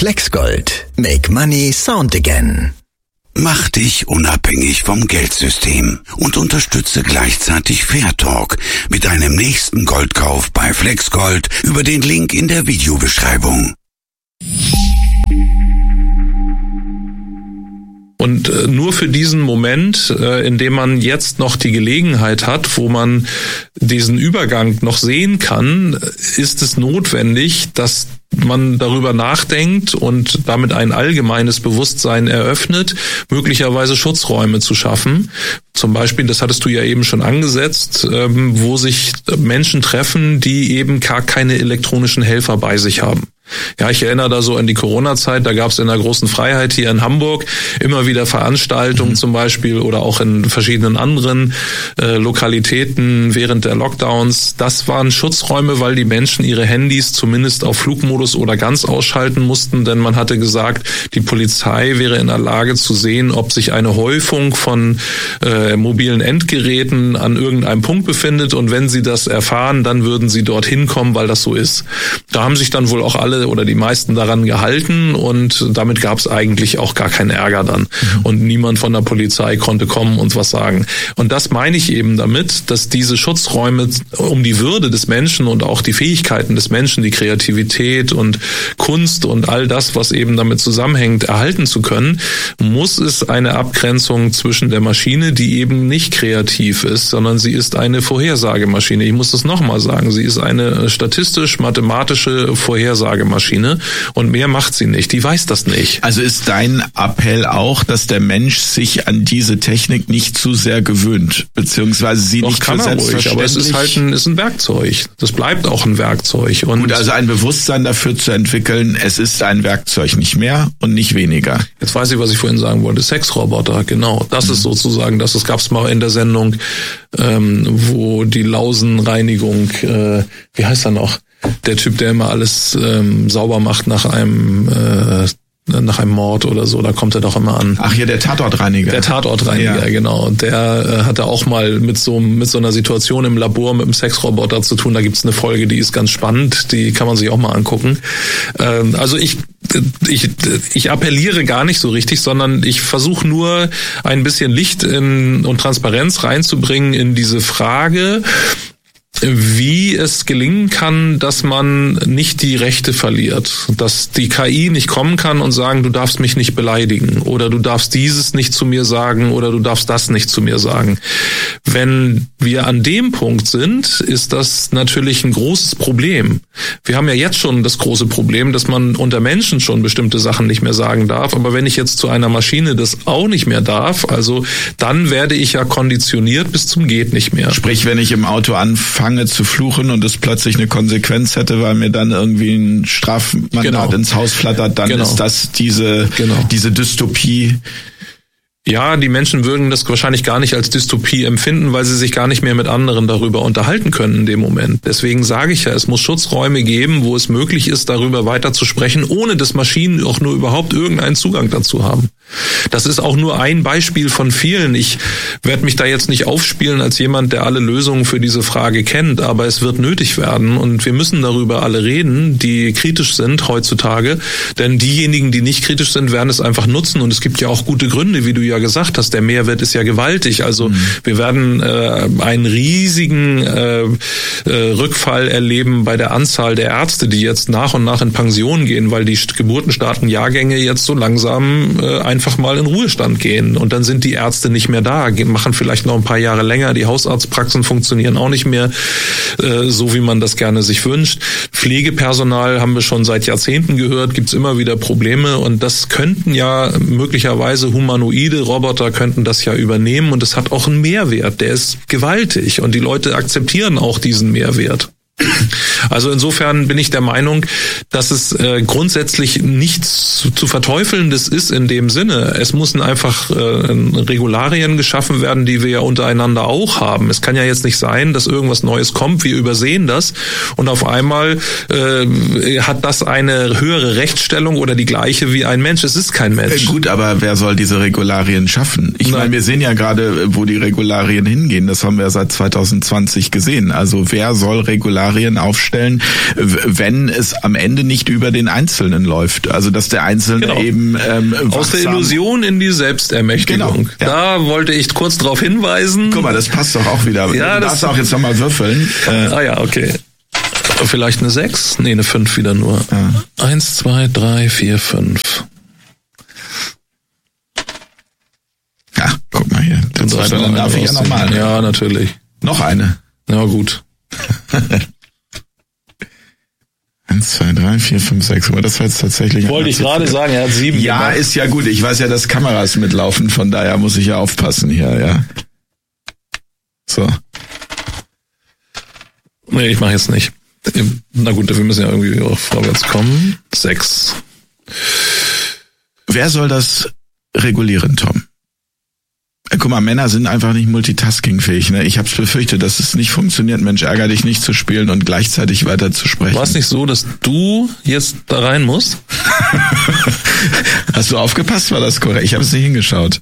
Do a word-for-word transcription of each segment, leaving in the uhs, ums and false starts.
Flexgold. Make money sound again. Mach dich unabhängig vom Geldsystem und unterstütze gleichzeitig Fairtalk mit deinem nächsten Goldkauf bei Flexgold über den Link in der Videobeschreibung. Und äh, nur für diesen Moment, äh, in dem man jetzt noch die Gelegenheit hat, wo man diesen Übergang noch sehen kann, ist es notwendig, dass man darüber nachdenkt und damit ein allgemeines Bewusstsein eröffnet, möglicherweise Schutzräume zu schaffen. Zum Beispiel, das hattest du ja eben schon angesetzt, ähm, wo sich Menschen treffen, die eben gar keine elektronischen Helfer bei sich haben. Ja, ich erinnere da so an die Corona-Zeit, da gab es in der Großen Freiheit hier in Hamburg immer wieder Veranstaltungen mhm. zum Beispiel oder auch in verschiedenen anderen äh, Lokalitäten während der Lockdowns. Das waren Schutzräume, weil die Menschen ihre Handys zumindest auf Flugmodus oder ganz ausschalten mussten, denn man hatte gesagt, die Polizei wäre in der Lage zu sehen, ob sich eine Häufung von äh, mobilen Endgeräten an irgendeinem Punkt befindet, und wenn sie das erfahren, dann würden sie dorthin kommen, weil das so ist. Da haben sich dann wohl auch alle oder die meisten daran gehalten, und damit gab es eigentlich auch gar keinen Ärger dann. Mhm. Und niemand von der Polizei konnte kommen und was sagen. Und das meine ich eben damit, dass diese Schutzräume, um die Würde des Menschen und auch die Fähigkeiten des Menschen, die Kreativität und Kunst und all das, was eben damit zusammenhängt, erhalten zu können, muss es eine Abgrenzung zwischen der Maschine, die eben nicht kreativ ist, sondern sie ist eine Vorhersagemaschine. Ich muss das nochmal sagen. Sie ist eine statistisch-mathematische Vorhersagemaschine. Maschine und mehr macht sie nicht. Die weiß das nicht. Also ist dein Appell auch, dass der Mensch sich an diese Technik nicht zu sehr gewöhnt, beziehungsweise sie Doch, nicht kann für er ruhig, selbstverständlich... aber es ist halt ein, ist ein Werkzeug. Das bleibt auch ein Werkzeug. Und Gut, also ein Bewusstsein dafür zu entwickeln, es ist ein Werkzeug, nicht mehr und nicht weniger. Jetzt weiß ich, was ich vorhin sagen wollte. Sexroboter, genau. Das mhm. ist sozusagen, das es gab's mal in der Sendung, ähm, wo die Lausenreinigung, äh, wie heißt er noch? Der Typ, der immer alles ähm, sauber macht nach einem äh, nach einem Mord oder so, da kommt er doch immer an. Ach ja, der Tatortreiniger. Der Tatortreiniger, ja. Genau. Der äh, hatte auch mal mit so mit so einer Situation im Labor mit einem Sexroboter zu tun. Da gibt's eine Folge, die ist ganz spannend, die kann man sich auch mal angucken. Ähm, also ich ich ich appelliere gar nicht so richtig, sondern ich versuche nur ein bisschen Licht in, und Transparenz reinzubringen in diese Frage, wie es gelingen kann, dass man nicht die Rechte verliert, dass die K I nicht kommen kann und sagen, du darfst mich nicht beleidigen oder du darfst dieses nicht zu mir sagen oder du darfst das nicht zu mir sagen. Wenn wir an dem Punkt sind, ist das natürlich ein großes Problem. Wir haben ja jetzt schon das große Problem, dass man unter Menschen schon bestimmte Sachen nicht mehr sagen darf, aber wenn ich jetzt zu einer Maschine das auch nicht mehr darf, also dann werde ich ja konditioniert bis zum geht nicht mehr. Sprich, wenn ich im Auto anfange zu fluchen und es plötzlich eine Konsequenz hätte, weil mir dann irgendwie ein Strafmandat genau. ins Haus flattert, dann genau. ist das diese genau. diese Dystopie. Ja, die Menschen würden das wahrscheinlich gar nicht als Dystopie empfinden, weil sie sich gar nicht mehr mit anderen darüber unterhalten können in dem Moment. Deswegen sage ich ja, es muss Schutzräume geben, wo es möglich ist, darüber weiter zu sprechen, ohne dass Maschinen auch nur überhaupt irgendeinen Zugang dazu haben. Das ist auch nur ein Beispiel von vielen. Ich werde mich da jetzt nicht aufspielen als jemand, der alle Lösungen für diese Frage kennt, aber es wird nötig werden und wir müssen darüber alle reden, die kritisch sind heutzutage, denn diejenigen, die nicht kritisch sind, werden es einfach nutzen und es gibt ja auch gute Gründe, wie du ja gesagt hast, der Mehrwert ist ja gewaltig. Also mhm. wir werden äh, einen riesigen äh, äh, Rückfall erleben bei der Anzahl der Ärzte, die jetzt nach und nach in Pension gehen, weil die Geburtenstartenjahrgänge jetzt so langsam äh, einfach mal in Ruhestand gehen. Und dann sind die Ärzte nicht mehr da, machen vielleicht noch ein paar Jahre länger. Die Hausarztpraxen funktionieren auch nicht mehr äh, so, wie man das gerne sich wünscht. Pflegepersonal haben wir schon seit Jahrzehnten gehört, gibt's immer wieder Probleme. Und das könnten ja möglicherweise humanoide Roboter könnten das ja übernehmen. Und es hat auch einen Mehrwert. Der ist gewaltig. Und die Leute akzeptieren auch diesen Mehrwert. Also insofern bin ich der Meinung, dass es äh, grundsätzlich nichts zu, zu Verteufelndes ist in dem Sinne. Es müssen einfach äh, Regularien geschaffen werden, die wir ja untereinander auch haben. Es kann ja jetzt nicht sein, dass irgendwas Neues kommt, wir übersehen das und auf einmal äh, hat das eine höhere Rechtsstellung oder die gleiche wie ein Mensch. Es ist kein Mensch. Äh, gut, aber wer soll diese Regularien schaffen? Ich meine, wir sehen ja gerade, wo die Regularien hingehen. Das haben wir seit zwanzig zwanzig gesehen. Also wer soll Regularien Szenarien aufstellen, wenn es am Ende nicht über den Einzelnen läuft. Also dass der Einzelne genau. eben ähm, aus der Illusion in die Selbstermächtigung. Genau, ja. Da wollte ich kurz darauf hinweisen. Guck mal, das passt doch auch wieder. Ja, du das darfst auch jetzt nochmal würfeln. Äh, ah ja, okay. Vielleicht eine sechs? Nee, eine fünf wieder nur. Ja. Eins, zwei, drei, vier, fünf. Ja, guck mal hier. Der zweite, dann darf ich ja nochmal. Ne? Ja, natürlich. Noch eine. Ja, gut. Eins, zwei, drei, vier, fünf, sechs. Aber das war jetzt tatsächlich... Wollte ich gerade sagen, er hat sieben Ja, gemacht. Ist ja gut. Ich weiß ja, dass Kameras mitlaufen, von daher muss ich ja aufpassen hier, ja. So. Nee, ich mache jetzt nicht. Na gut, wir müssen ja irgendwie auch vorwärts kommen. Sechs. Wer soll das regulieren, Tom? Guck mal, Männer sind einfach nicht multitaskingfähig. Ne? Ich habe es befürchtet, dass es nicht funktioniert, Mensch, ärger dich nicht zu spielen und gleichzeitig weiter zu sprechen. War es nicht so, dass du jetzt da rein musst? Hast du aufgepasst? War das korrekt? Ich habe es nicht hingeschaut.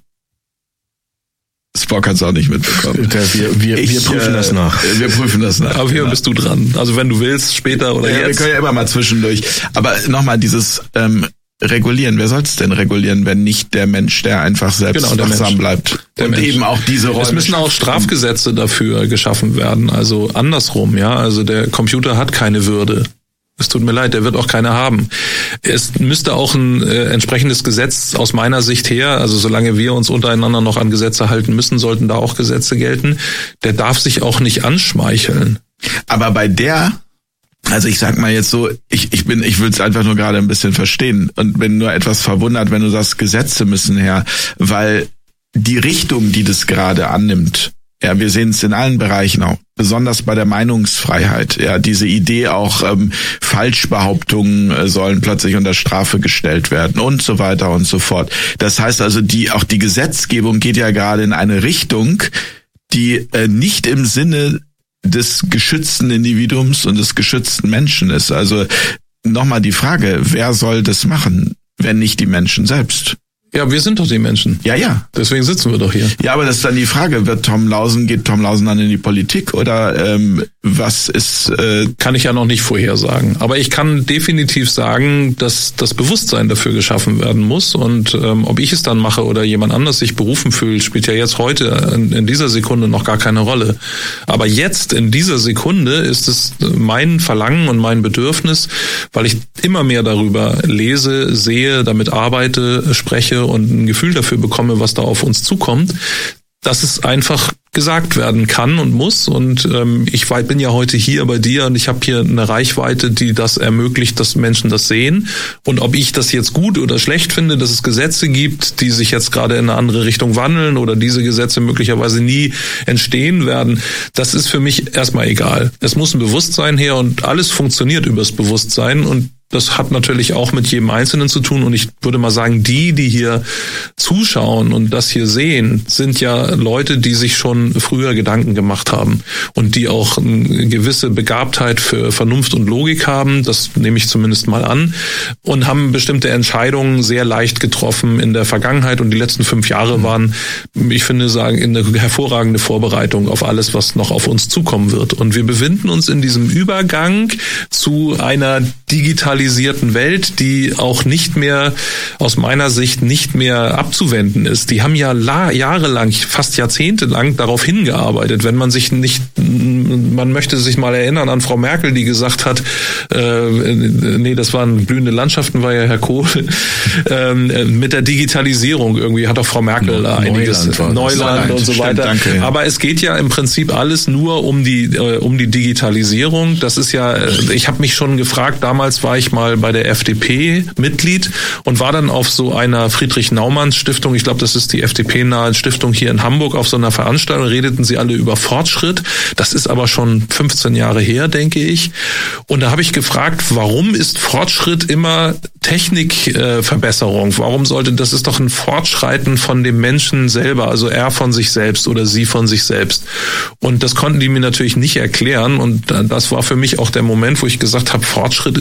Spock hat es auch nicht mitbekommen. Wir, wir, ich, wir prüfen äh, das nach. Wir prüfen das nach. Aber hier genau. bist du dran. Also wenn du willst, später oder ja, jetzt. Wir können ja immer mal zwischendurch. Aber nochmal dieses ähm, Regulieren. Wer soll es denn regulieren, wenn nicht der Mensch, der einfach selbst genau, wachsam bleibt? Der und Mensch. Eben auch diese Räume. Es müssen auch Strafgesetze dafür geschaffen werden. Also andersrum, ja. Also der Computer hat keine Würde. Es tut mir leid, der wird auch keine haben. Es müsste auch ein äh, entsprechendes Gesetz aus meiner Sicht her, also solange wir uns untereinander noch an Gesetze halten müssen, sollten da auch Gesetze gelten. Der darf sich auch nicht anschmeicheln. Aber bei der, also ich sag mal jetzt so, ich ich bin, ich will es einfach nur gerade ein bisschen verstehen und bin nur etwas verwundert, wenn du sagst, Gesetze müssen her, weil die Richtung, die das gerade annimmt, ja, wir sehen es in allen Bereichen auch, besonders bei der Meinungsfreiheit. Ja, diese Idee auch, ähm, Falschbehauptungen äh, sollen plötzlich unter Strafe gestellt werden und so weiter und so fort. Das heißt also, die auch die Gesetzgebung geht ja gerade in eine Richtung, die äh, nicht im Sinne des geschützten Individuums und des geschützten Menschen ist. Also nochmal die Frage, wer soll das machen, wenn nicht die Menschen selbst? Ja, wir sind doch die Menschen. Ja, ja. Deswegen sitzen wir doch hier. Ja, aber das ist dann die Frage, wird Tom Lausen, geht Tom Lausen dann in die Politik oder ähm, was ist... Äh kann ich ja noch nicht vorhersagen. Aber ich kann definitiv sagen, dass das Bewusstsein dafür geschaffen werden muss. Und ähm, ob ich es dann mache oder jemand anders sich berufen fühlt, spielt ja jetzt heute in, in dieser Sekunde noch gar keine Rolle. Aber jetzt, in dieser Sekunde, ist es mein Verlangen und mein Bedürfnis, weil ich immer mehr darüber lese, sehe, damit arbeite, spreche und ein Gefühl dafür bekomme, was da auf uns zukommt, dass es einfach gesagt werden kann und muss. Und ähm, ich bin ja heute hier bei dir und ich habe hier eine Reichweite, die das ermöglicht, dass Menschen das sehen. Und ob ich das jetzt gut oder schlecht finde, dass es Gesetze gibt, die sich jetzt gerade in eine andere Richtung wandeln oder diese Gesetze möglicherweise nie entstehen werden, das ist für mich erstmal egal. Es muss ein Bewusstsein her und alles funktioniert übers Bewusstsein und das hat natürlich auch mit jedem Einzelnen zu tun und ich würde mal sagen, die, die hier zuschauen und das hier sehen, sind ja Leute, die sich schon früher Gedanken gemacht haben und die auch eine gewisse Begabtheit für Vernunft und Logik haben, das nehme ich zumindest mal an, und haben bestimmte Entscheidungen sehr leicht getroffen in der Vergangenheit und die letzten fünf Jahre waren, ich finde, sagen, eine hervorragende Vorbereitung auf alles, was noch auf uns zukommen wird. Und wir befinden uns in diesem Übergang zu einer Digitalisierung Welt, die auch nicht mehr, aus meiner Sicht, nicht mehr abzuwenden ist. Die haben ja la- jahrelang, fast jahrzehntelang darauf hingearbeitet. Wenn man sich nicht, man möchte sich mal erinnern an Frau Merkel, die gesagt hat, äh, nee, das waren blühende Landschaften, war ja Herr Kohl, äh, mit der Digitalisierung irgendwie hat auch Frau Merkel da einiges, Neuland, Neuland und so weiter. Stimmt, danke, ja. Aber es geht ja im Prinzip alles nur um die, äh, um die Digitalisierung. Das ist ja, äh, ich habe mich schon gefragt, damals war ich mal bei der F D P Mitglied und war dann auf so einer Friedrich-Naumann-Stiftung, ich glaube, das ist die F D P-nahe Stiftung hier in Hamburg, auf so einer Veranstaltung, redeten sie alle über Fortschritt. Das ist aber schon fünfzehn Jahre her, denke ich. Und da habe ich gefragt, warum ist Fortschritt immer Technikverbesserung? Äh, warum sollte, das ist doch ein Fortschreiten von dem Menschen selber, also er von sich selbst oder sie von sich selbst. Und das konnten die mir natürlich nicht erklären und das war für mich auch der Moment, wo ich gesagt habe, Fortschritt ist nicht unbedingt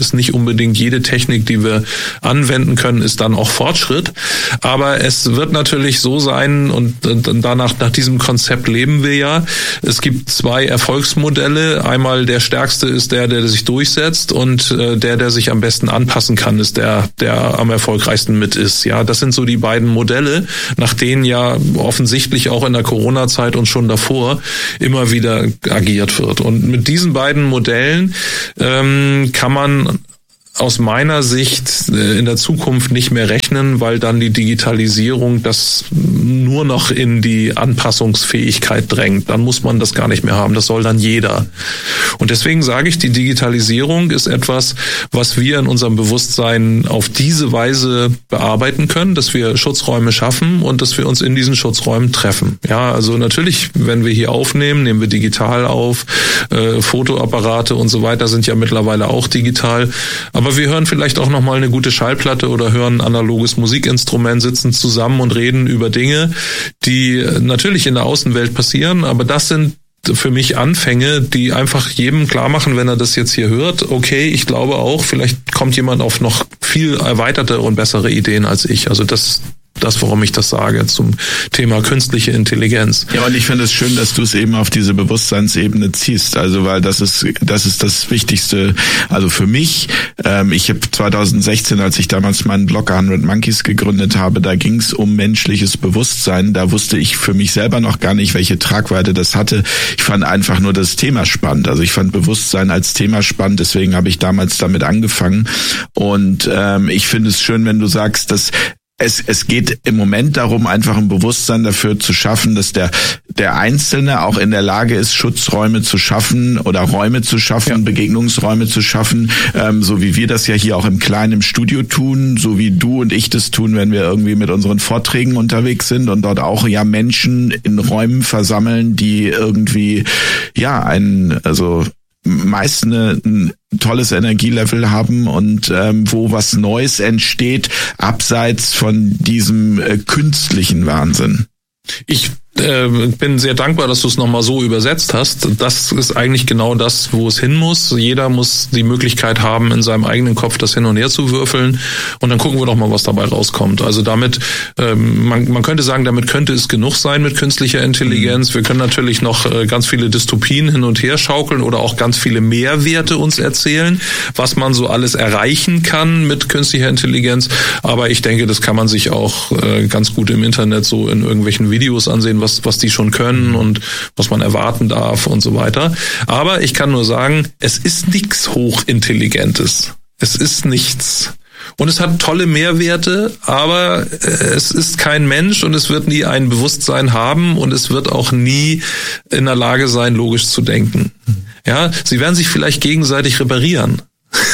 unbedingt jede Technik, die wir anwenden können, ist dann auch Fortschritt. Aber es wird natürlich so sein, und danach, nach diesem Konzept leben wir ja. Es gibt zwei Erfolgsmodelle. Einmal der stärkste ist der, der sich durchsetzt, und der, der sich am besten anpassen kann, ist der, der am erfolgreichsten mit ist. Ja, das sind so die beiden Modelle, nach denen ja offensichtlich auch in der Corona-Zeit und schon davor immer wieder agiert wird. Und mit diesen beiden Modellen ähm, kann man aus meiner Sicht in der Zukunft nicht mehr rechnen, weil dann die Digitalisierung das nur noch in die Anpassungsfähigkeit drängt. Dann muss man das gar nicht mehr haben. Das soll dann jeder. Und deswegen sage ich, die Digitalisierung ist etwas, was wir in unserem Bewusstsein auf diese Weise bearbeiten können, dass wir Schutzräume schaffen und dass wir uns in diesen Schutzräumen treffen. Ja, also natürlich, wenn wir hier aufnehmen, nehmen wir digital auf. Äh, Fotoapparate und so weiter sind ja mittlerweile auch digital. Aber wir hören vielleicht auch nochmal eine gute Schallplatte oder hören ein analoges Musikinstrument, sitzen zusammen und reden über Dinge, die natürlich in der Außenwelt passieren, aber das sind für mich Anfänge, die einfach jedem klar machen, wenn er das jetzt hier hört, okay, ich glaube auch, vielleicht kommt jemand auf noch viel erweiterte und bessere Ideen als ich. Also das Das, warum ich das sage, zum Thema künstliche Intelligenz. Ja, und ich finde es schön, dass du es eben auf diese Bewusstseinsebene ziehst. Also, weil das ist das ist das Wichtigste. Also für mich, ähm, ich habe zwanzig sechzehn, als ich damals meinen Blog hundert Monkeys gegründet habe, da ging es um menschliches Bewusstsein. Da wusste ich für mich selber noch gar nicht, welche Tragweite das hatte. Ich fand einfach nur das Thema spannend. Also ich fand Bewusstsein als Thema spannend. Deswegen habe ich damals damit angefangen. Und ähm, ich finde es schön, wenn du sagst, dass Es, es geht im Moment darum, einfach ein Bewusstsein dafür zu schaffen, dass der der Einzelne auch in der Lage ist, Schutzräume zu schaffen oder Räume zu schaffen, ja. Begegnungsräume zu schaffen, ähm, so wie wir das ja hier auch im Kleinen im Studio tun, so wie du und ich das tun, wenn wir irgendwie mit unseren Vorträgen unterwegs sind und dort auch ja Menschen in Räumen versammeln, die irgendwie ja ein, also meist eine, ein tolles Energielevel haben und ähm, wo was Neues entsteht, abseits von diesem äh, künstlichen Wahnsinn. Ich äh, bin sehr dankbar, dass du es nochmal so übersetzt hast. Das ist eigentlich genau das, wo es hin muss. Jeder muss die Möglichkeit haben, in seinem eigenen Kopf das hin und her zu würfeln, und dann gucken wir doch mal, was dabei rauskommt. Also damit, ähm, man, man könnte sagen, damit könnte es genug sein mit künstlicher Intelligenz. Wir können natürlich noch äh, ganz viele Dystopien hin und her schaukeln oder auch ganz viele Mehrwerte uns erzählen, was man so alles erreichen kann mit künstlicher Intelligenz. Aber ich denke, das kann man sich auch äh, ganz gut im Internet so in irgendwelchen Videos ansehen, was was die schon können und was man erwarten darf und so weiter. Aber ich kann nur sagen, es ist nichts Hochintelligentes. Es ist nichts. Und es hat tolle Mehrwerte, aber es ist kein Mensch und es wird nie ein Bewusstsein haben und es wird auch nie in der Lage sein, logisch zu denken. Ja, sie werden sich vielleicht gegenseitig reparieren.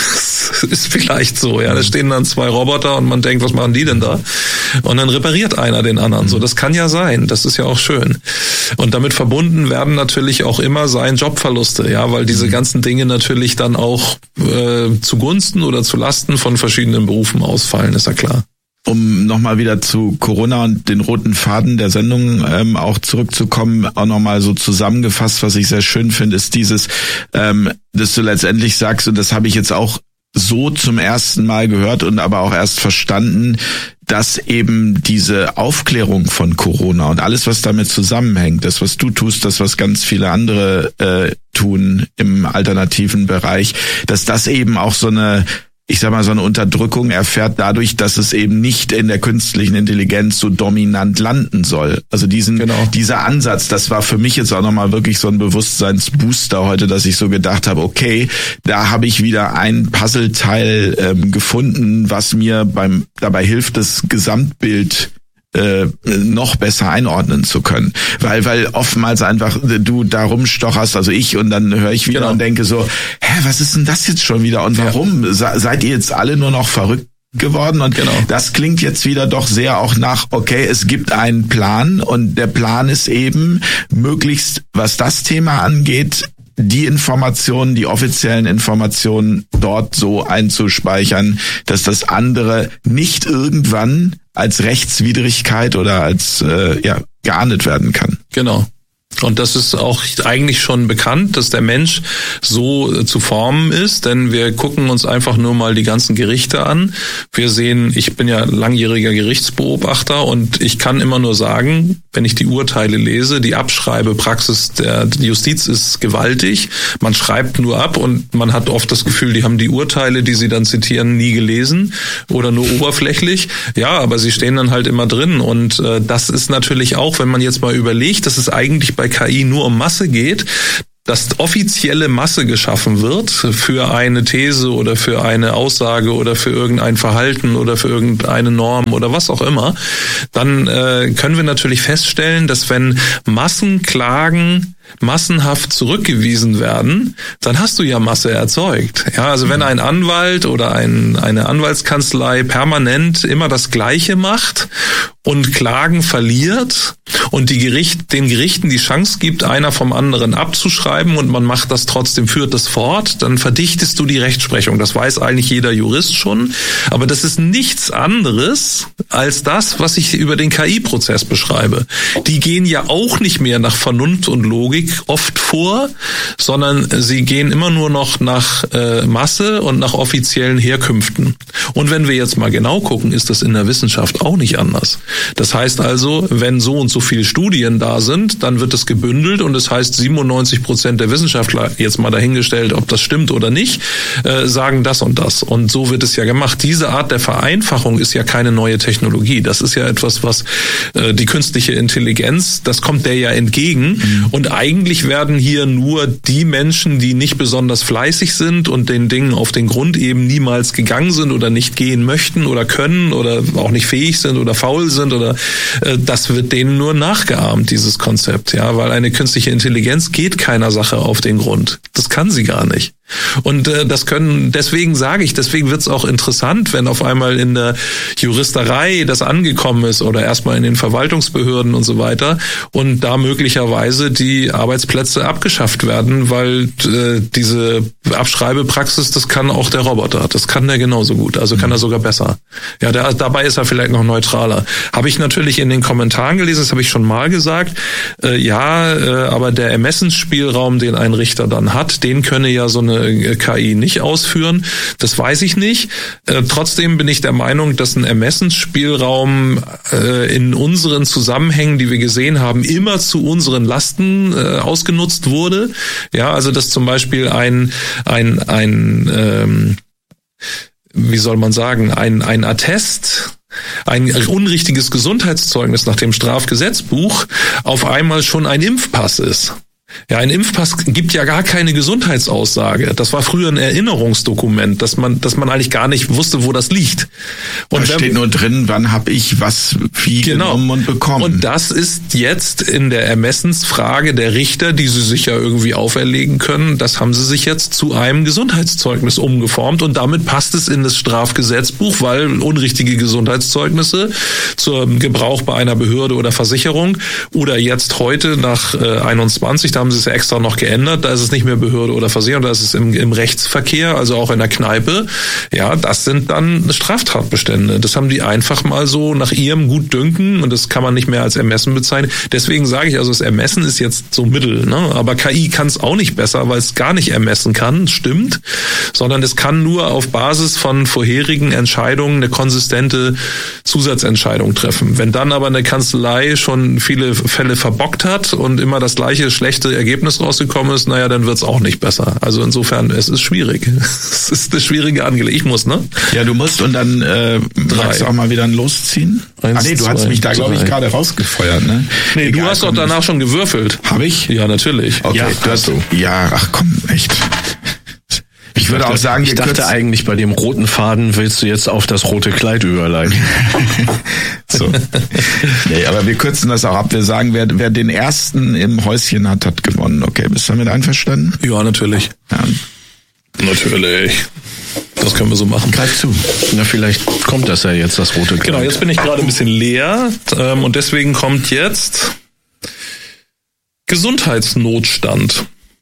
Ist vielleicht so, ja. Da stehen dann zwei Roboter und man denkt, was machen die denn da? Und dann repariert einer den anderen. So, das kann ja sein. Das ist ja auch schön. Und damit verbunden werden natürlich auch immer sein Jobverluste, ja, weil diese ganzen Dinge natürlich dann auch äh, zugunsten oder zu Lasten von verschiedenen Berufen ausfallen, ist ja klar. Um nochmal wieder zu Corona und den roten Faden der Sendung ähm, auch zurückzukommen, auch nochmal so zusammengefasst, was ich sehr schön finde, ist dieses, ähm, dass du letztendlich sagst, und das habe ich jetzt auch so zum ersten Mal gehört und aber auch erst verstanden, dass eben diese Aufklärung von Corona und alles, was damit zusammenhängt, das, was du tust, das, was ganz viele andere äh, tun im alternativen Bereich, dass das eben auch so eine, ich sag mal, so eine Unterdrückung erfährt dadurch, dass es eben nicht in der künstlichen Intelligenz so dominant landen soll. Also diesen, genau. dieser Ansatz, das war für mich jetzt auch nochmal wirklich so ein Bewusstseinsbooster heute, dass ich so gedacht habe, okay, da habe ich wieder ein Puzzleteil ähm, gefunden, was mir beim dabei hilft, das Gesamtbild äh, noch besser einordnen zu können. Weil weil oftmals einfach du da rumstocherst, also ich, und dann höre ich wieder genau. und denke so, hä, was ist denn das jetzt schon wieder und warum? Ja. Se, seid ihr jetzt alle nur noch verrückt geworden? Und genau. das klingt jetzt wieder doch sehr auch nach, okay, es gibt einen Plan und der Plan ist eben, möglichst, was das Thema angeht, die Informationen, die offiziellen Informationen dort so einzuspeichern, dass das andere nicht irgendwann als Rechtswidrigkeit oder als äh, ja geahndet werden kann. Genau. Und das ist auch eigentlich schon bekannt, dass der Mensch so zu formen ist, denn wir gucken uns einfach nur mal die ganzen Gerichte an. Wir sehen, ich bin ja langjähriger Gerichtsbeobachter und ich kann immer nur sagen, wenn ich die Urteile lese, die Abschreibepraxis der Justiz ist gewaltig. Man schreibt nur ab und man hat oft das Gefühl, die haben die Urteile, die sie dann zitieren, nie gelesen oder nur oberflächlich. Ja, aber sie stehen dann halt immer drin und äh, das ist natürlich auch, wenn man jetzt mal überlegt, dass es eigentlich bei K I nur um Masse geht, dass offizielle Masse geschaffen wird für eine These oder für eine Aussage oder für irgendein Verhalten oder für irgendeine Norm oder was auch immer, dann äh, können wir natürlich feststellen, dass wenn Massenklagen massenhaft zurückgewiesen werden, dann hast du ja Masse erzeugt. Ja, also wenn ein Anwalt oder ein, eine Anwaltskanzlei permanent immer das Gleiche macht und Klagen verliert und die Gericht, den Gerichten die Chance gibt, einer vom anderen abzuschreiben und man macht das trotzdem, führt das fort, dann verdichtest du die Rechtsprechung. Das weiß eigentlich jeder Jurist schon, aber das ist nichts anderes als das, was ich über den K I-Prozess beschreibe. Die gehen ja auch nicht mehr nach Vernunft und Logik oft vor, sondern sie gehen immer nur noch nach äh, Masse und nach offiziellen Herkünften. Und wenn wir jetzt mal genau gucken, ist das in der Wissenschaft auch nicht anders. Das heißt also, wenn so und so viele Studien da sind, dann wird es gebündelt und es heißt siebenundneunzig Prozent der Wissenschaftler, jetzt mal dahingestellt, ob das stimmt oder nicht, äh, sagen das und das. Und so wird es ja gemacht. Diese Art der Vereinfachung ist ja keine neue Technologie. Das ist ja etwas, was äh, die künstliche Intelligenz, das kommt der ja entgegen. Mhm. Und eigentlich werden hier nur die Menschen, die nicht besonders fleißig sind und den Dingen auf den Grund eben niemals gegangen sind oder nicht gehen möchten oder können oder auch nicht fähig sind oder faul sind oder äh, das wird denen nur nachgeahmt, dieses Konzept, ja, weil eine künstliche Intelligenz geht keiner Sache auf den Grund. Das kann sie gar nicht. Und äh, das können, deswegen sage ich, deswegen wird es auch interessant, wenn auf einmal in der Juristerei das angekommen ist oder erstmal in den Verwaltungsbehörden und so weiter und da möglicherweise die Arbeitsplätze abgeschafft werden, weil äh, diese Abschreibepraxis, das kann auch der Roboter, das kann der genauso gut, also kann er sogar besser. Ja, der, dabei ist er vielleicht noch neutraler. Habe ich natürlich in den Kommentaren gelesen, das habe ich schon mal gesagt, äh, ja, äh, aber der Ermessensspielraum, den ein Richter dann hat, den könne ja so eine K I nicht ausführen. Das weiß ich nicht. Äh, trotzdem bin ich der Meinung, dass ein Ermessensspielraum äh, in unseren Zusammenhängen, die wir gesehen haben, immer zu unseren Lasten äh, ausgenutzt wurde. Ja, also dass zum Beispiel ein ein ein ähm, wie soll man sagen, ein ein Attest, ein unrichtiges Gesundheitszeugnis nach dem Strafgesetzbuch auf einmal schon ein Impfpass ist. Ja, ein Impfpass gibt ja gar keine Gesundheitsaussage. Das war früher ein Erinnerungsdokument, dass man, dass man eigentlich gar nicht wusste, wo das liegt. Und da steht nur drin, wann habe ich was wie genau. genommen und bekommen. Und das ist jetzt in der Ermessensfrage der Richter, die sie sich ja irgendwie auferlegen können, das haben sie sich jetzt zu einem Gesundheitszeugnis umgeformt und damit passt es in das Strafgesetzbuch, weil unrichtige Gesundheitszeugnisse zum Gebrauch bei einer Behörde oder Versicherung oder jetzt heute nach äh, einundzwanzig, da haben sie es ja extra noch geändert, da ist es nicht mehr Behörde oder Versicherung, da ist es im, im Rechtsverkehr, also auch in der Kneipe. Ja, das sind dann Straftatbestände. Das haben die einfach mal so nach ihrem Gutdünken und das kann man nicht mehr als Ermessen bezeichnen. Deswegen sage ich, also das Ermessen ist jetzt so Mittel, ne? Aber K I kann es auch nicht besser, weil es gar nicht ermessen kann, stimmt, sondern es kann nur auf Basis von vorherigen Entscheidungen eine konsistente Zusatzentscheidung treffen. Wenn dann aber eine Kanzlei schon viele Fälle verbockt hat und immer das gleiche schlechte Ergebnis rausgekommen ist, naja, dann wird's auch nicht besser. Also insofern, es ist schwierig. Es ist eine schwierige Angelegenheit. Ich muss, ne? Ja, du musst und dann äh, magst du auch mal wieder ein Losziehen. Eins, ah nee, du zwei, hast mich da, glaube ich, gerade rausgefeuert, ne? Nee, Egal, du hast doch danach schon gewürfelt. Habe ich? Ja, natürlich. Okay, Ja, du hast so. Ja, ach komm, echt. Ich würde dachte, auch sagen, ich dachte eigentlich, bei dem roten Faden willst du jetzt auf das rote Kleid überleiten. so. Nee, aber wir kürzen das auch ab. Wir sagen, wer, wer den ersten im Häuschen hat, hat gewonnen. Okay, bist du damit einverstanden? Ja, natürlich. Ja. Natürlich. Das können wir so machen. Greif zu. Na, vielleicht kommt das ja jetzt, das rote Kleid. Genau, jetzt bin ich gerade ein bisschen leer ähm, und deswegen kommt jetzt Gesundheitsnotstand.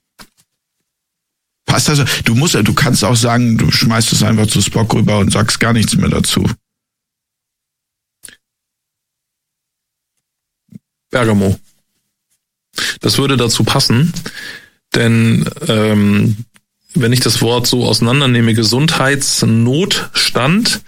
Passt also, du musst, du kannst auch sagen, du schmeißt es einfach zu Spock rüber und sagst gar nichts mehr dazu. Bergamo. Das würde dazu passen, denn ähm, wenn ich das Wort so auseinandernehme, Gesundheitsnotstand,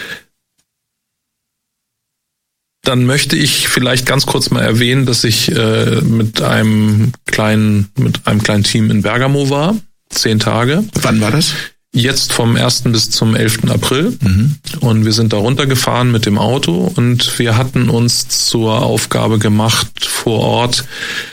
dann möchte ich vielleicht ganz kurz mal erwähnen, dass ich äh, mit einem kleinen mit einem kleinen Team in Bergamo war, zehn Tage. Wann war das? Jetzt vom ersten bis zum elften April. Mhm. Und wir sind da runtergefahren mit dem Auto und wir hatten uns zur Aufgabe gemacht, vor Ort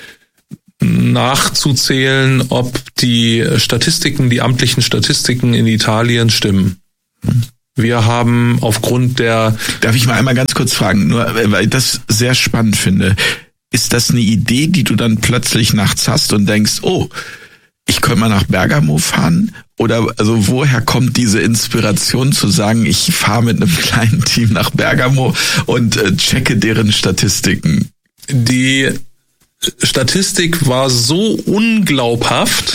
nachzuzählen, ob die Statistiken, die amtlichen Statistiken in Italien stimmen. Mhm. Wir haben aufgrund der... Darf ich mal einmal ganz kurz fragen, nur weil ich das sehr spannend finde. Ist das eine Idee, die du dann plötzlich nachts hast und denkst, oh, ich könnte mal nach Bergamo fahren? Oder also woher kommt diese Inspiration zu sagen, ich fahre mit einem kleinen Team nach Bergamo und äh, checke deren Statistiken? Die Statistik war so unglaubhaft,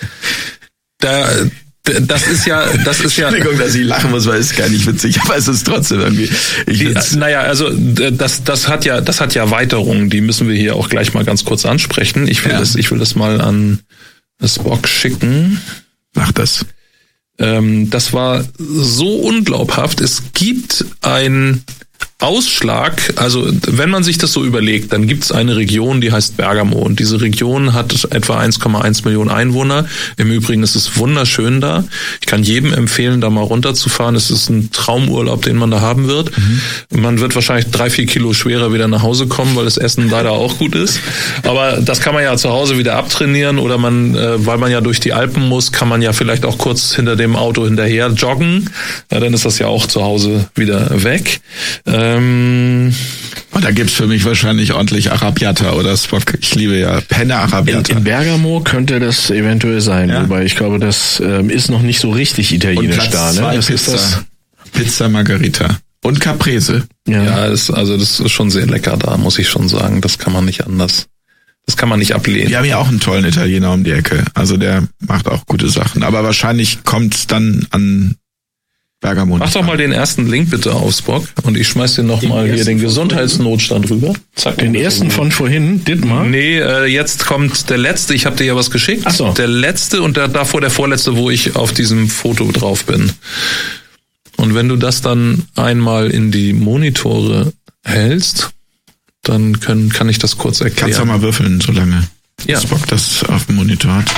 da... Das ist ja, das ist ja. Entschuldigung, dass ich lachen muss, weil es gar nicht witzig, aber es ist trotzdem irgendwie. Ich die, naja, also das, das hat ja, das hat ja Erweiterungen. Die müssen wir hier auch gleich mal ganz kurz ansprechen. Ich will ja. das, ich will das mal an Spock schicken. Mach das. Ähm, das war so unglaubhaft. Es gibt ein Ausschlag, also wenn man sich das so überlegt, dann gibt es eine Region, die heißt Bergamo und diese Region hat etwa eins Komma eins Millionen Einwohner. Im Übrigen ist es wunderschön da. Ich kann jedem empfehlen, da mal runterzufahren. Es ist ein Traumurlaub, den man da haben wird. Mhm. Man wird wahrscheinlich drei, vier Kilo schwerer wieder nach Hause kommen, weil das Essen leider auch gut ist. Aber das kann man ja zu Hause wieder abtrainieren oder man, äh, weil man ja durch die Alpen muss, kann man ja vielleicht auch kurz hinter dem Auto hinterher joggen. Ja, dann ist das ja auch zu Hause wieder weg. Ähm, Und da gibt's für mich wahrscheinlich ordentlich Arrabbiata oder Spock. Ich liebe ja Penne Arrabbiata. In, in Bergamo könnte das eventuell sein, ja? Wobei ich glaube, das ähm, ist noch nicht so richtig italienisch da. Ne? Das Pizza, ist das Pizza Margherita und Caprese. Ja, ja das, also das ist schon sehr lecker da, muss ich schon sagen. Das kann man nicht anders. Das kann man nicht ablehnen. Wir haben ja auch einen tollen Italiener um die Ecke. Also der macht auch gute Sachen. Aber wahrscheinlich kommt's dann an Bergamo. Mach doch mal den ersten Link bitte auf, Spock. Und ich schmeiß dir nochmal hier den Gesundheitsnotstand rüber. Zack. Den ersten von vorhin, Dittmar? Nee, äh, jetzt kommt der letzte. Ich habe dir ja was geschickt. Ach so. Der letzte und der, davor der vorletzte, wo ich auf diesem Foto drauf bin. Und wenn du das dann einmal in die Monitore hältst, dann können, kann ich das kurz erklären. Kannst du mal würfeln, solange ja. Spock das auf dem Monitor hat.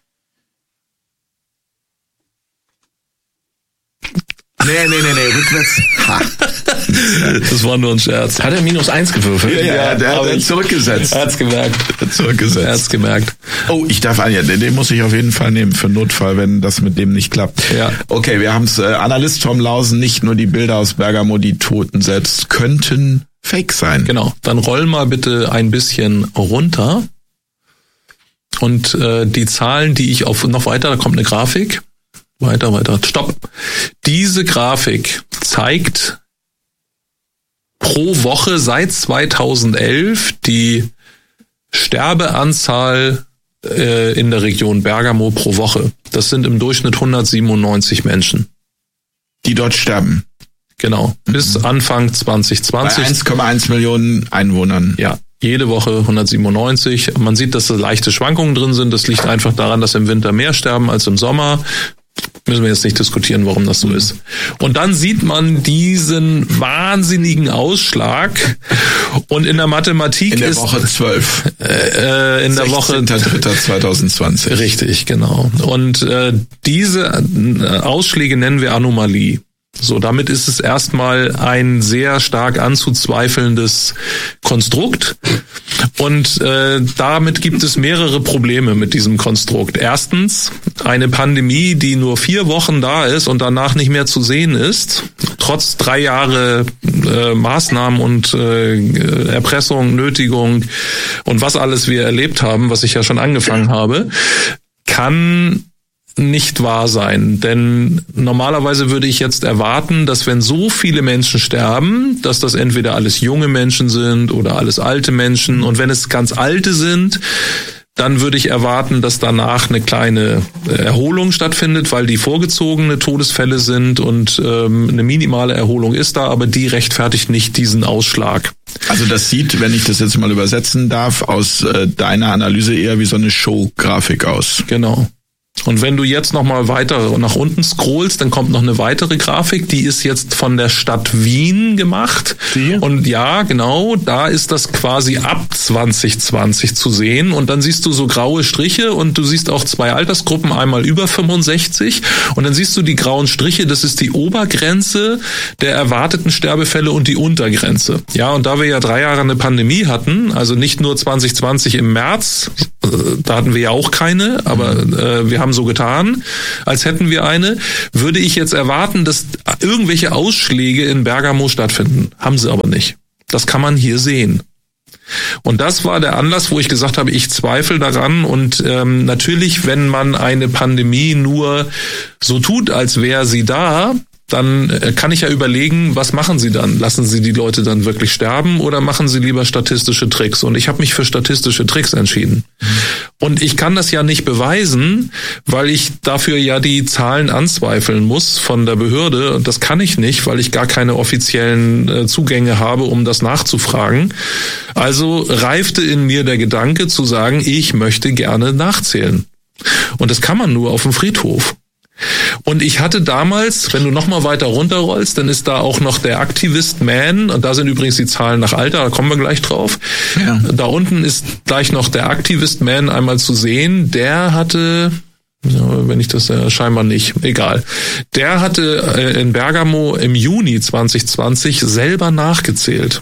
Nee, nee, nee, nee, rückwärts. Ha. Das war nur ein Scherz. Hat er minus eins gewürfelt? Ja, ja, ja, der hat zurückgesetzt. Er hat's gemerkt. Er hat zurückgesetzt. Er hat's gemerkt. Oh, ich darf einen, ja, den muss ich auf jeden Fall nehmen für Notfall, wenn das mit dem nicht klappt. Ja. Okay, wir haben's. Äh, Analyst Tom Lausen, nicht nur die Bilder aus Bergamo, die Toten selbst könnten fake sein. Genau. Dann roll mal bitte ein bisschen runter. Und äh, die Zahlen, die ich auf noch weiter, da kommt eine Grafik. Weiter, weiter, stopp. Diese Grafik zeigt pro Woche seit zweitausendelf die Sterbeanzahl äh, in der Region Bergamo pro Woche. Das sind im Durchschnitt hundertsiebenundneunzig Menschen. Die dort sterben. Genau, bis mhm. Anfang zwanzig zwanzig. Bei eins Komma eins Millionen Einwohnern. Ja. Jede Woche hundertsiebenundneunzig. Man sieht, dass da leichte Schwankungen drin sind. Das liegt einfach daran, dass im Winter mehr sterben als im Sommer. Müssen wir jetzt nicht diskutieren, warum das so ist. Und dann sieht man diesen wahnsinnigen Ausschlag. Und in der Mathematik in der ist... Woche zwölf. Äh, in der Woche... sechzehnter dritter zweitausendzwanzig. Richtig, genau. Und äh, diese Ausschläge nennen wir Anomalie. So, damit ist es erstmal ein sehr stark anzuzweifelndes Konstrukt. Und äh, damit gibt es mehrere Probleme mit diesem Konstrukt. Erstens, eine Pandemie, die nur vier Wochen da ist und danach nicht mehr zu sehen ist, trotz drei Jahre äh, Maßnahmen und äh, Erpressung, Nötigung und was alles wir erlebt haben, was ich ja schon angefangen habe, kann nicht wahr sein, denn normalerweise würde ich jetzt erwarten, dass wenn so viele Menschen sterben, dass das entweder alles junge Menschen sind oder alles alte Menschen, und wenn es ganz alte sind, dann würde ich erwarten, dass danach eine kleine Erholung stattfindet, weil die vorgezogene Todesfälle sind und ähm, eine minimale Erholung ist da, aber die rechtfertigt nicht diesen Ausschlag. Also das sieht, wenn ich das jetzt mal übersetzen darf, aus äh, deiner Analyse eher wie so eine Show-Grafik aus. Genau. Und wenn du jetzt noch mal weiter nach unten scrollst, dann kommt noch eine weitere Grafik, die ist jetzt von der Stadt Wien gemacht. Die? Und ja, genau, da ist das quasi ab zwanzig zwanzig zu sehen. Und dann siehst du so graue Striche und du siehst auch zwei Altersgruppen, einmal über fünfundsechzig. Und dann siehst du die grauen Striche, das ist die Obergrenze der erwarteten Sterbefälle und die Untergrenze. Ja, und da wir ja drei Jahre eine Pandemie hatten, also nicht nur zwanzig zwanzig im März, da hatten wir ja auch keine, aber äh, wir haben so getan, als hätten wir eine, würde ich jetzt erwarten, dass irgendwelche Ausschläge in Bergamo stattfinden. Haben sie aber nicht. Das kann man hier sehen. Und das war der Anlass, wo ich gesagt habe, ich zweifle daran. Und ähm, natürlich, wenn man eine Pandemie nur so tut, als wäre sie da, dann kann ich ja überlegen, was machen Sie dann? Lassen Sie die Leute dann wirklich sterben oder machen Sie lieber statistische Tricks? Und ich habe mich für statistische Tricks entschieden. Mhm. Und ich kann das ja nicht beweisen, weil ich dafür ja die Zahlen anzweifeln muss von der Behörde. Und das kann ich nicht, weil ich gar keine offiziellen Zugänge habe, um das nachzufragen. Also reifte in mir der Gedanke zu sagen, ich möchte gerne nachzählen. Und das kann man nur auf dem Friedhof. Und ich hatte damals, wenn du noch mal weiter runterrollst, dann ist da auch noch der Activist Man, und da sind übrigens die Zahlen nach Alter, da kommen wir gleich drauf. Ja. Da unten ist gleich noch der Activist Man einmal zu sehen, der hatte, wenn ich das äh, scheinbar nicht, egal. Der hatte äh, in Bergamo im Juni zwanzig zwanzig selber nachgezählt.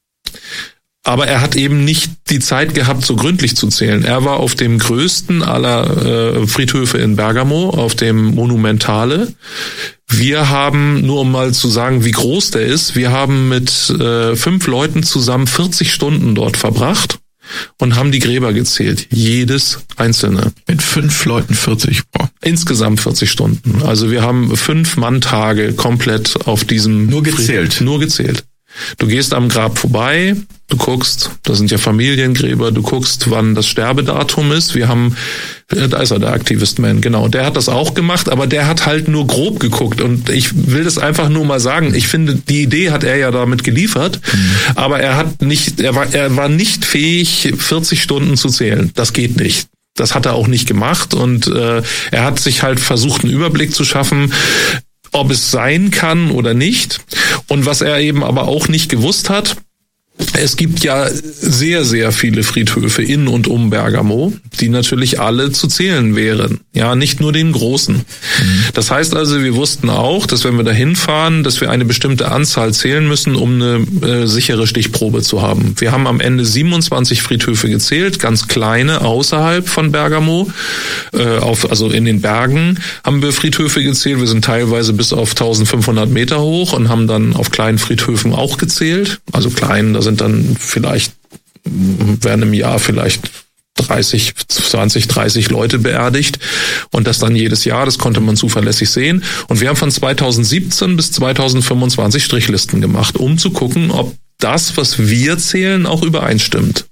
Aber er hat eben nicht die Zeit gehabt, so gründlich zu zählen. Er war auf dem größten aller äh, Friedhöfe in Bergamo, auf dem Monumentale. Wir haben, nur um mal zu sagen, wie groß der ist, wir haben mit äh, fünf Leuten zusammen vierzig Stunden dort verbracht und haben die Gräber gezählt. Jedes einzelne. Mit fünf Leuten vierzig? Boah. Insgesamt vierzig Stunden. Also wir haben fünf Manntage komplett auf diesem... Nur gezählt? Fried- nur gezählt. Du gehst am Grab vorbei, du guckst, da sind ja Familiengräber, du guckst, wann das Sterbedatum ist. Wir haben, da ist er, der Activist Man, genau, der hat das auch gemacht, aber der hat halt nur grob geguckt. Und ich will das einfach nur mal sagen, ich finde, die Idee hat er ja damit geliefert, mhm. aber er hat nicht, er war, er war nicht fähig, vierzig Stunden zu zählen. Das geht nicht. Das hat er auch nicht gemacht und äh, er hat sich halt versucht, einen Überblick zu schaffen, ob es sein kann oder nicht. Und was er eben aber auch nicht gewusst hat, es gibt ja sehr, sehr viele Friedhöfe in und um Bergamo, die natürlich alle zu zählen wären. Ja, nicht nur den großen. Mhm. Das heißt also, wir wussten auch, dass wenn wir da hinfahren, dass wir eine bestimmte Anzahl zählen müssen, um eine äh, sichere Stichprobe zu haben. Wir haben am Ende siebenundzwanzig Friedhöfe gezählt, ganz kleine außerhalb von Bergamo. Äh, auf, also in den Bergen haben wir Friedhöfe gezählt. Wir sind teilweise bis auf eintausendfünfhundert Meter hoch und haben dann auf kleinen Friedhöfen auch gezählt. Also klein, da sind dann vielleicht, werden im Jahr vielleicht dreißig, zwanzig, dreißig Leute beerdigt und das dann jedes Jahr, das konnte man zuverlässig sehen. Und wir haben von zweitausendsiebzehn bis zweitausendfünfundzwanzig Strichlisten gemacht, um zu gucken, ob das, was wir zählen, auch übereinstimmt.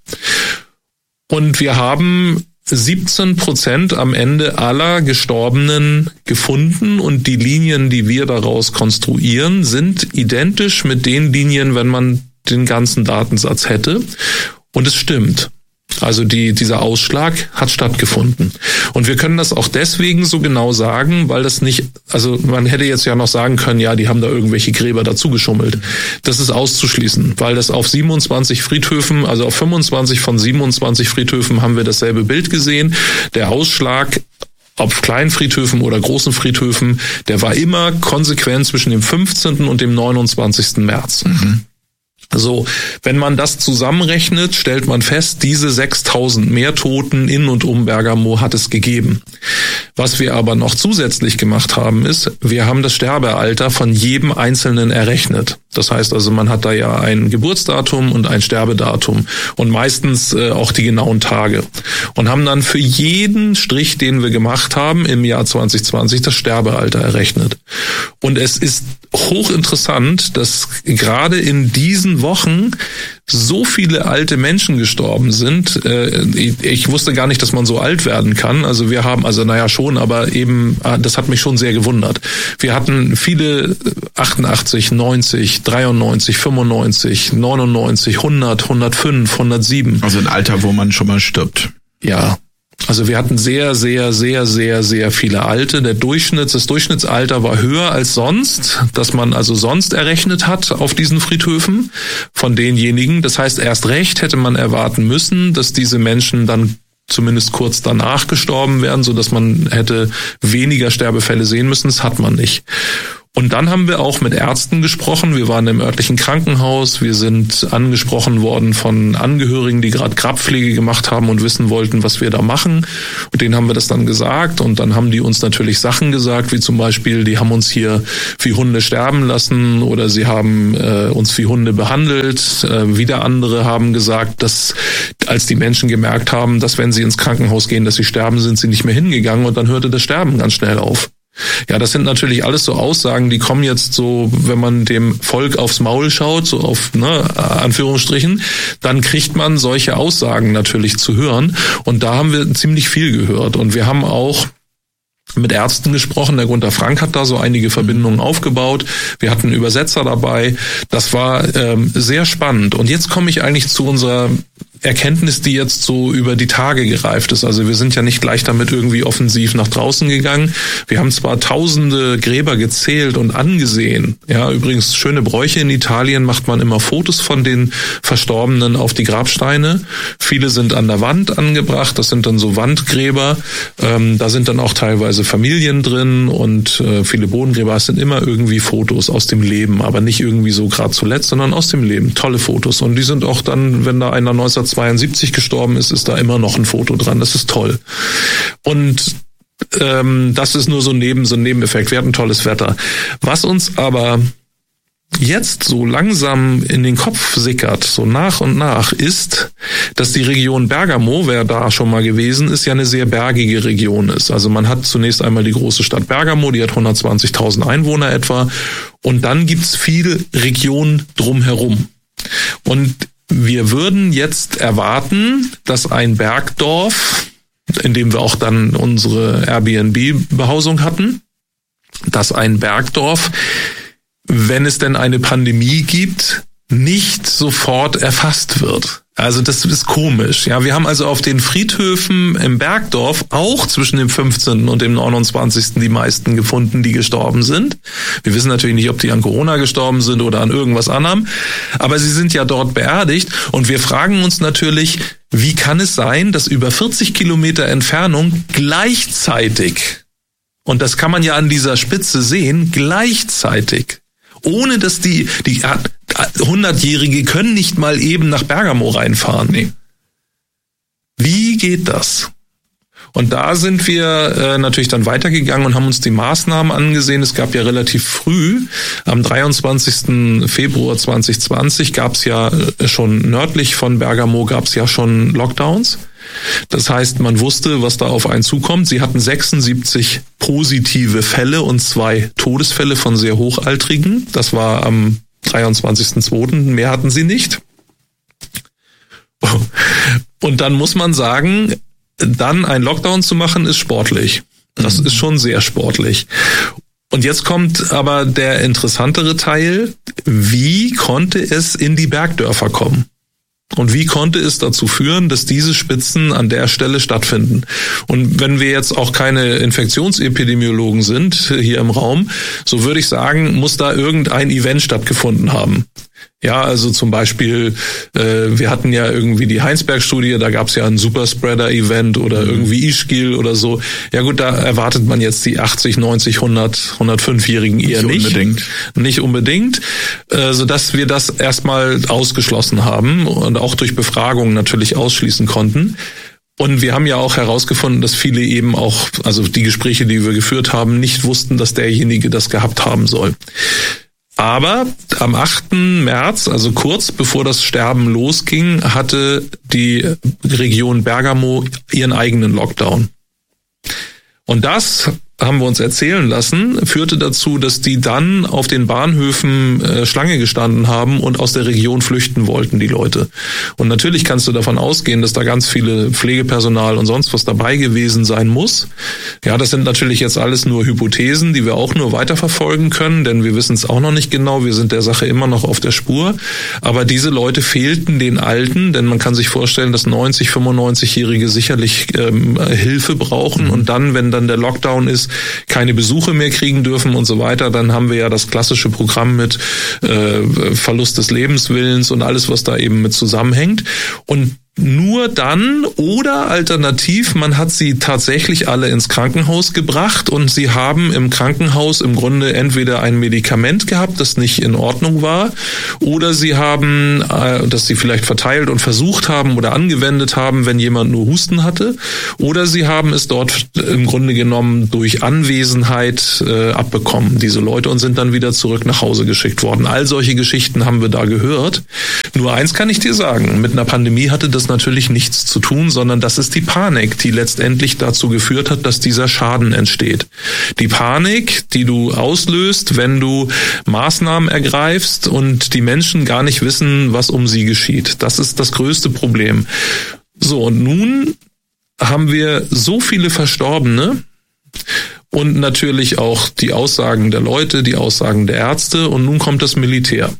Und wir haben siebzehn Prozent am Ende aller Gestorbenen gefunden und die Linien, die wir daraus konstruieren, sind identisch mit den Linien, wenn man den ganzen Datensatz hätte. Und es stimmt. Also die, dieser Ausschlag hat stattgefunden. Und wir können das auch deswegen so genau sagen, weil das nicht, also man hätte jetzt ja noch sagen können, ja, die haben da irgendwelche Gräber dazu geschummelt. Das ist auszuschließen, weil das auf siebenundzwanzig Friedhöfen, also auf fünfundzwanzig von siebenundzwanzig Friedhöfen haben wir dasselbe Bild gesehen. Der Ausschlag auf kleinen Friedhöfen oder großen Friedhöfen, der war immer konsequent zwischen dem fünfzehnten und dem neunundzwanzigsten März. Mhm. So, wenn man das zusammenrechnet, stellt man fest, diese sechstausend mehr Toten in und um Bergamo hat es gegeben. Was wir aber noch zusätzlich gemacht haben, ist, wir haben das Sterbealter von jedem Einzelnen errechnet. Das heißt also, man hat da ja ein Geburtsdatum und ein Sterbedatum und meistens äh, auch die genauen Tage. Und haben dann für jeden Strich, den wir gemacht haben, im Jahr zwanzig zwanzig das Sterbealter errechnet. Und es ist hochinteressant, dass gerade in diesen Wochen so viele alte Menschen gestorben sind. Ich wusste gar nicht, dass man so alt werden kann. Also wir haben, also naja schon, aber eben, das hat mich schon sehr gewundert. Wir hatten viele achtundachtzig, neunzig, dreiundneunzig, fünfundneunzig, neunundneunzig, hundert, hundertfünf, hundertsieben. Also ein Alter, wo man schon mal stirbt. Ja. Also wir hatten sehr, sehr, sehr, sehr, sehr viele Alte. Der Durchschnitt, das Durchschnittsalter war höher als sonst, dass man also sonst errechnet hat auf diesen Friedhöfen von denjenigen. Das heißt, erst recht hätte man erwarten müssen, dass diese Menschen dann zumindest kurz danach gestorben wären, so dass man hätte weniger Sterbefälle sehen müssen. Das hat man nicht. Und dann haben wir auch mit Ärzten gesprochen. Wir waren im örtlichen Krankenhaus. Wir sind angesprochen worden von Angehörigen, die gerade Grabpflege gemacht haben und wissen wollten, was wir da machen. Und denen haben wir das dann gesagt. Und dann haben die uns natürlich Sachen gesagt, wie zum Beispiel, die haben uns hier wie Hunde sterben lassen oder sie haben äh, uns wie Hunde behandelt. Äh, wieder andere haben gesagt, dass als die Menschen gemerkt haben, dass wenn sie ins Krankenhaus gehen, dass sie sterben, sind sie nicht mehr hingegangen und dann hörte das Sterben ganz schnell auf. Ja, das sind natürlich alles so Aussagen, die kommen jetzt so, wenn man dem Volk aufs Maul schaut, so auf, ne, Anführungsstrichen, dann kriegt man solche Aussagen natürlich zu hören. Und da haben wir ziemlich viel gehört. Und wir haben auch mit Ärzten gesprochen. Der Gunter Frank hat da so einige Verbindungen aufgebaut. Wir hatten Übersetzer dabei. Das war ähm, sehr spannend. Und jetzt komme ich eigentlich zu unserer Erkenntnis, die jetzt so über die Tage gereift ist. Also wir sind ja nicht gleich damit irgendwie offensiv nach draußen gegangen. Wir haben zwar tausende Gräber gezählt und angesehen. Ja, übrigens schöne Bräuche in Italien, macht man immer Fotos von den Verstorbenen auf die Grabsteine. Viele sind an der Wand angebracht. Das sind dann so Wandgräber. Ähm, da sind dann auch teilweise Familien drin und äh, viele Bodengräber. Es sind immer irgendwie Fotos aus dem Leben, aber nicht irgendwie so gerade zuletzt, sondern aus dem Leben. Tolle Fotos. Und die sind auch dann, wenn da einer neunzehnhundertzweiundsiebzig gestorben ist, ist da immer noch ein Foto dran. Das ist toll. Und ähm, das ist nur so ein, Neben, so ein Nebeneffekt. Wir hatten tolles Wetter. Was uns aber jetzt so langsam in den Kopf sickert, so nach und nach, ist, dass die Region Bergamo, wer da schon mal gewesen ist, ja eine sehr bergige Region ist. Also man hat zunächst einmal die große Stadt Bergamo, die hat hundertzwanzigtausend Einwohner etwa. Und dann gibt's viel Region drumherum. Und wir würden jetzt erwarten, dass ein Bergdorf, in dem wir auch dann unsere Airbnb-Behausung hatten, dass ein Bergdorf, wenn es denn eine Pandemie gibt, nicht sofort erfasst wird. Also das ist komisch. Ja, wir haben also auf den Friedhöfen im Bergdorf auch zwischen dem fünfzehnten und dem neunundzwanzigsten die meisten gefunden, die gestorben sind. Wir wissen natürlich nicht, ob die an Corona gestorben sind oder an irgendwas anderem, aber sie sind ja dort beerdigt und wir fragen uns natürlich, wie kann es sein, dass über vierzig Kilometer Entfernung gleichzeitig, und das kann man ja an dieser Spitze sehen, gleichzeitig, ohne dass die, die hundertjährige können nicht mal eben nach Bergamo reinfahren. Nee. Wie geht das? Und da sind wir äh, natürlich dann weitergegangen und haben uns die Maßnahmen angesehen. Es gab ja relativ früh, am dreiundzwanzigsten Februar zweitausendzwanzig, gab es ja schon nördlich von Bergamo, gab es ja schon Lockdowns. Das heißt, man wusste, was da auf einen zukommt. Sie hatten sechsundsiebzig positive Fälle und zwei Todesfälle von sehr Hochaltrigen. Das war am dreiundzwanzigsten zweiten Mehr hatten sie nicht. Und dann muss man sagen, dann einen Lockdown zu machen, ist sportlich. Das ist schon sehr sportlich. Und jetzt kommt aber der interessantere Teil. Wie konnte es in die Bergdörfer kommen? Und wie konnte es dazu führen, dass diese Spitzen an der Stelle stattfinden? Und wenn wir jetzt auch keine Infektionsepidemiologen sind hier im Raum, so würde ich sagen, muss da irgendein Event stattgefunden haben. Ja, also zum Beispiel, äh, wir hatten ja irgendwie die Heinsberg-Studie, da gab es ja ein Superspreader-Event oder irgendwie Ischgl oder so. Ja gut, da erwartet man jetzt die achtzig, neunzig, hundert, hundertfünfjährigen eher nicht. Nicht unbedingt. Nicht unbedingt, äh, sodass wir das erstmal ausgeschlossen haben und auch durch Befragungen natürlich ausschließen konnten. Und wir haben ja auch herausgefunden, dass viele eben auch, also die Gespräche, die wir geführt haben, nicht wussten, dass derjenige das gehabt haben soll. Aber am achten März, also kurz bevor das Sterben losging, hatte die Region Bergamo ihren eigenen Lockdown. Und das haben wir uns erzählen lassen, führte dazu, dass die dann auf den Bahnhöfen äh, Schlange gestanden haben und aus der Region flüchten wollten, die Leute. Und natürlich kannst du davon ausgehen, dass da ganz viele Pflegepersonal und sonst was dabei gewesen sein muss. Ja, das sind natürlich jetzt alles nur Hypothesen, die wir auch nur weiterverfolgen können, denn wir wissen es auch noch nicht genau. Wir sind der Sache immer noch auf der Spur. Aber diese Leute fehlten den Alten, denn man kann sich vorstellen, dass neunzig, fünfundneunzigjährige sicherlich ähm, Hilfe brauchen. Mhm. Und dann, wenn dann der Lockdown ist, keine Besuche mehr kriegen dürfen und so weiter, dann haben wir ja das klassische Programm mit äh, Verlust des Lebenswillens und alles, was da eben mit zusammenhängt. Und nur dann oder alternativ, man hat sie tatsächlich alle ins Krankenhaus gebracht und sie haben im Krankenhaus im Grunde entweder ein Medikament gehabt, das nicht in Ordnung war, oder sie haben, äh, das sie vielleicht verteilt und versucht haben oder angewendet haben, wenn jemand nur Husten hatte, oder sie haben es dort im Grunde genommen durch Anwesenheit äh, abbekommen, diese Leute, und sind dann wieder zurück nach Hause geschickt worden. All solche Geschichten haben wir da gehört. Nur eins kann ich dir sagen, mit einer Pandemie hatte das natürlich nichts zu tun, sondern das ist die Panik, die letztendlich dazu geführt hat, dass dieser Schaden entsteht. Die Panik, die du auslöst, wenn du Maßnahmen ergreifst und die Menschen gar nicht wissen, was um sie geschieht. Das ist das größte Problem. So, und nun haben wir so viele Verstorbene und natürlich auch die Aussagen der Leute, die Aussagen der Ärzte, und nun kommt das Militär.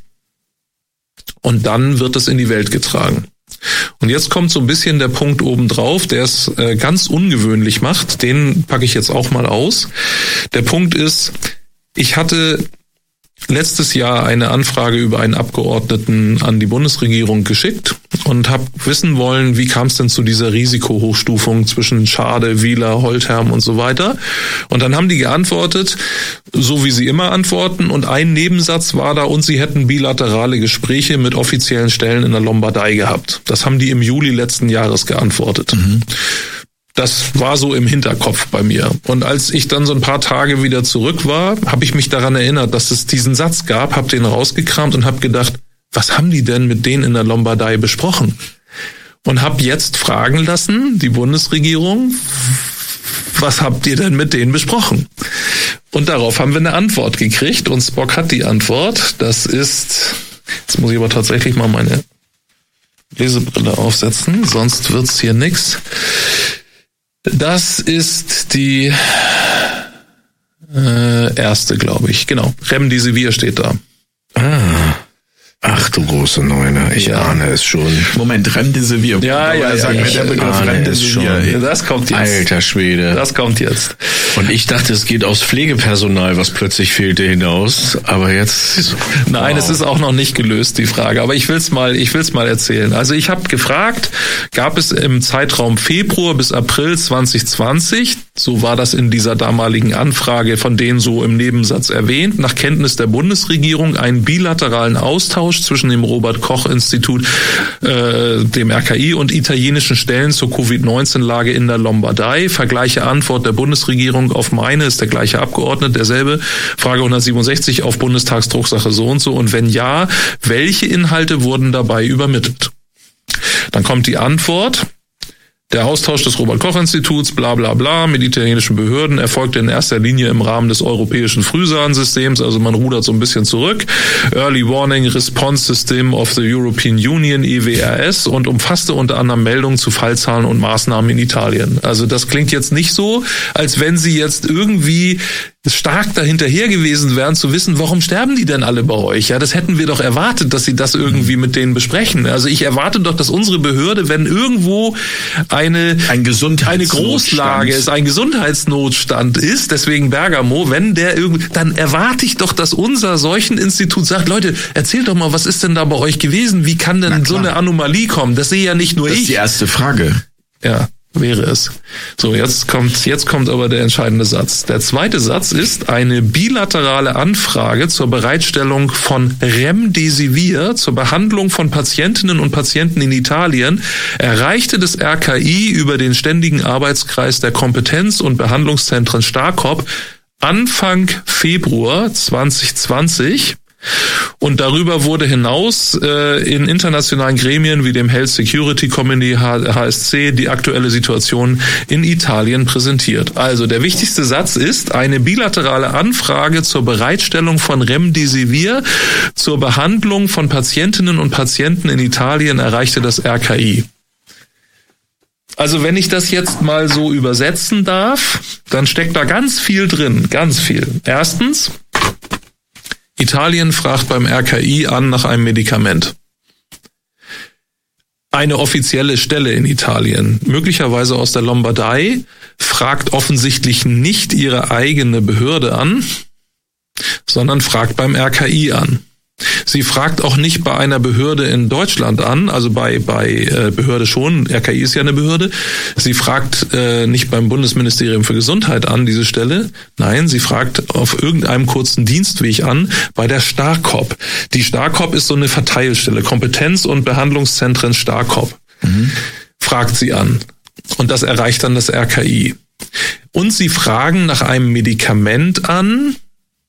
Und dann wird es in die Welt getragen. Und jetzt kommt so ein bisschen der Punkt obendrauf, der es äh, ganz ungewöhnlich macht. Den packe ich jetzt auch mal aus. Der Punkt ist, ich hatte letztes Jahr eine Anfrage über einen Abgeordneten an die Bundesregierung geschickt und habe wissen wollen, wie kam es denn zu dieser Risikohochstufung zwischen Schade, Wieler, Holtherm und so weiter. Und dann haben die geantwortet, so wie sie immer antworten, und ein Nebensatz war da, und sie hätten bilaterale Gespräche mit offiziellen Stellen in der Lombardei gehabt. Das haben die im Juli letzten Jahres geantwortet. Mhm. Das war so im Hinterkopf bei mir. Und als ich dann so ein paar Tage wieder zurück war, habe ich mich daran erinnert, dass es diesen Satz gab, habe den rausgekramt und habe gedacht, was haben die denn mit denen in der Lombardei besprochen? Und habe jetzt fragen lassen, die Bundesregierung, was habt ihr denn mit denen besprochen? Und darauf haben wir eine Antwort gekriegt, und Spock hat die Antwort. Das ist, jetzt muss ich aber tatsächlich mal meine Lesebrille aufsetzen, sonst wird's hier nix. Das ist die äh, erste, glaube ich. Genau, Remdesivir steht da. Ah. Ach du große Neune, ich ja. ahne es schon. Moment, Remdesivir. Ja, ja, sag ja, mir der Begriff Remdesivir. Das kommt jetzt. Alter Schwede. Das kommt jetzt. Und ich dachte, es geht aufs Pflegepersonal, was plötzlich fehlte, hinaus. Aber jetzt... Nein, wow. Es ist auch noch nicht gelöst, die Frage. Aber ich will's mal, ich will's mal erzählen. Also ich habe gefragt, gab es im Zeitraum Februar bis April zwanzig zwanzig, so war das in dieser damaligen Anfrage von denen so im Nebensatz erwähnt, nach Kenntnis der Bundesregierung einen bilateralen Austausch zwischen dem Robert-Koch-Institut, äh, dem R K I und italienischen Stellen zur Covid neunzehn Lage in der Lombardei. Vergleiche Antwort der Bundesregierung auf meine, ist der gleiche Abgeordnete, derselbe. Frage hundertsiebenundsechzig auf Bundestagsdrucksache so und so. Und wenn ja, welche Inhalte wurden dabei übermittelt? Dann kommt die Antwort. Der Austausch des Robert-Koch-Instituts, bla bla bla, mit italienischen Behörden erfolgte in erster Linie im Rahmen des europäischen Frühwarnsystems, also man rudert so ein bisschen zurück, Early Warning Response System of the European Union, E W R S, und umfasste unter anderem Meldungen zu Fallzahlen und Maßnahmen in Italien. Also das klingt jetzt nicht so, als wenn sie jetzt irgendwie stark dahinterher gewesen wären, zu wissen, warum sterben die denn alle bei euch? Ja, das hätten wir doch erwartet, dass sie das irgendwie mit denen besprechen. Also ich erwarte doch, dass unsere Behörde, wenn irgendwo eine, ein eine Großlage ist, ein Gesundheitsnotstand ist, deswegen Bergamo, wenn der irgendwie, dann erwarte ich doch, dass unser Seucheninstitut sagt, Leute, erzählt doch mal, was ist denn da bei euch gewesen? Wie kann denn so eine Anomalie kommen? Das sehe ja nicht nur ich. Das ist die erste Frage. Ja. Wäre es. So, jetzt kommt, jetzt kommt aber der entscheidende Satz. Der zweite Satz ist, eine bilaterale Anfrage zur Bereitstellung von Remdesivir zur Behandlung von Patientinnen und Patienten in Italien erreichte das R K I über den Ständigen Arbeitskreis der Kompetenz- und Behandlungszentren STARKOP Anfang Februar zwanzig zwanzig. Und darüber wurde hinaus äh, in internationalen Gremien wie dem Health Security Committee H S C die aktuelle Situation in Italien präsentiert. Also der wichtigste Satz ist, eine bilaterale Anfrage zur Bereitstellung von Remdesivir zur Behandlung von Patientinnen und Patienten in Italien erreichte das R K I. Also wenn ich das jetzt mal so übersetzen darf, dann steckt da ganz viel drin, ganz viel. Erstens, Italien fragt beim R K I an nach einem Medikament. Eine offizielle Stelle in Italien, möglicherweise aus der Lombardei, fragt offensichtlich nicht ihre eigene Behörde an, sondern fragt beim R K I an. Sie fragt auch nicht bei einer Behörde in Deutschland an, also bei bei äh, Behörde schon, R K I ist ja eine Behörde. Sie fragt äh, nicht beim Bundesministerium für Gesundheit an, diese Stelle. Nein, sie fragt auf irgendeinem kurzen Dienstweg an, bei der STARKOP. Die STARKOP ist so eine Verteilstelle, Kompetenz- und Behandlungszentren STARKOP. Mhm. Fragt sie an. Und das erreicht dann das R K I. Und sie fragen nach einem Medikament an,